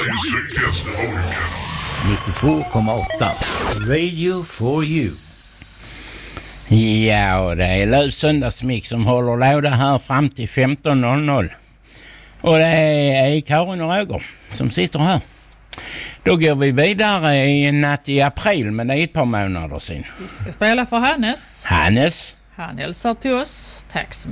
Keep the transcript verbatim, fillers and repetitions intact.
Sveriges lyckligaste radiokanal. nittiotvå komma åtta. Radio for you. Ja, det är Löv Söndagsmix som håller låda här fram till femton noll noll. Och det är Karin och Roger som sitter här. Då går vi vidare i en natt i april, men det är ett par månader sedan. Vi ska spela för Hannes. Hannes. Han hälsar till oss. Tack så mycket.